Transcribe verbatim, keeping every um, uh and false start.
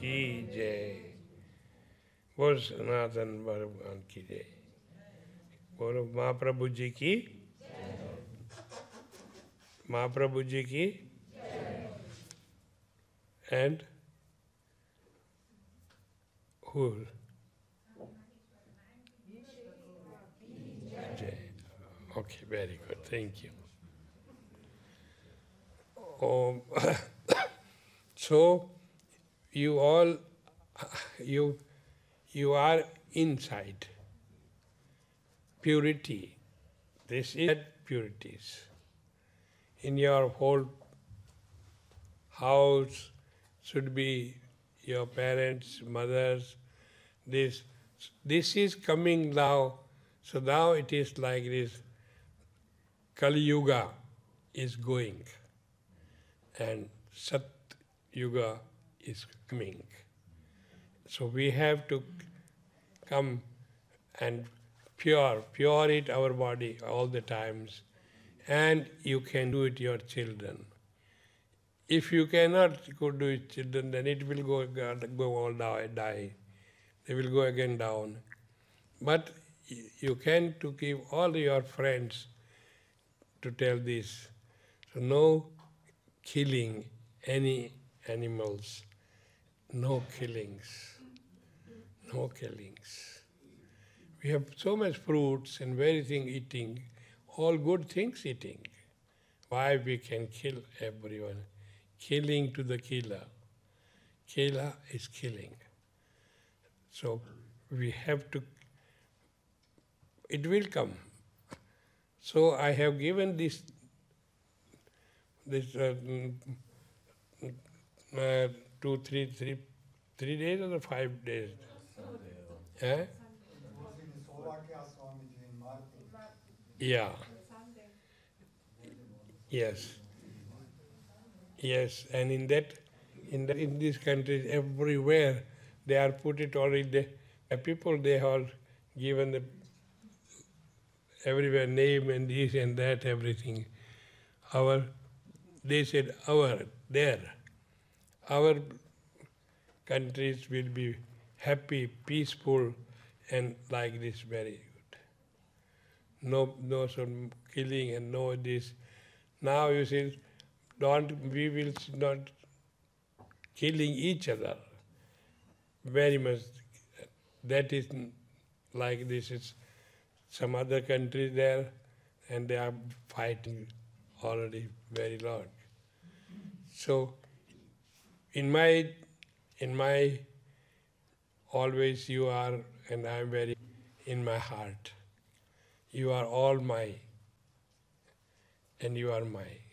की जय। बोल सनातन भगवान की जय। बोलो महाप्रभु जी की, महाप्रभु जी की, and who? Jay. Okay, very good. Thank you. Um, so you all, you, you are inside purity. This is purities. In your whole house should be your parents, mothers. This, this is coming now. So now it is like this. Kali Yuga is going, and Sat Yuga is coming. So we have to come and pure, pure it our body all the times, and you can do it your children. If you cannot go do it children, then it will go, go all die, die. They will go again down. But you can to give all your friends to tell this. So no killing any animals, no killings, no killings. We have so much fruits and everything eating, all good things eating. Why we can kill everyone? Killing to the killer. Killer is killing. So we have to, it will come. So I have given this, this uh, uh, two, three, three, three days or five days? Eh? Yeah. Yes. Yes, and in that, in that, in these countries, everywhere, they are put it already. The people, they are given the everywhere name and this and that, everything. Our, they said our, there. Our countries will be happy, peaceful, and like this, very good. No, no some killing and no this. Now you see, don't, we will not killing each other very much. That is like this is some other countries there, and they are fighting already very lot. So in my, in my, always you are, and I am very, in my heart. You are all my, and you are my.